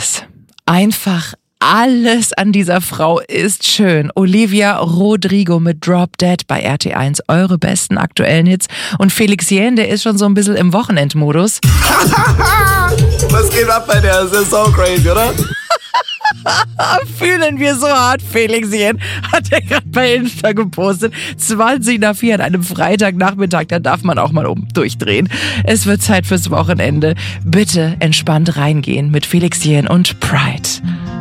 alles. Einfach alles an dieser Frau ist schön. Olivia Rodrigo mit Drop Dead bei RT1, eure besten aktuellen Hits. Und Felix Jähn, der ist schon so ein bisschen im Wochenendmodus. Was geht ab bei der? Das ist so crazy, oder? Fühlen wir so hart, Felix Jähn, hat er gerade bei Insta gepostet. 20:04 an einem Freitagnachmittag, da darf man auch mal durchdrehen. Es wird Zeit fürs Wochenende. Bitte entspannt reingehen mit Felix Jähn und Pride.